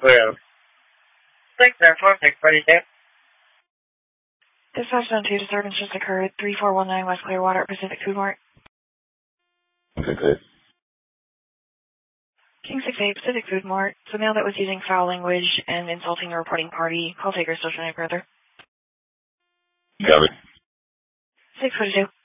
Well, 694, 642. Dispatch zone 2 disturbance just occurred. 3419 West Clearwater, Pacific Food Mart. Okay. King 68 Pacific Food Mart. It's a male that was using foul language and insulting the reporting party. Call taker still trying further. Got it. 642.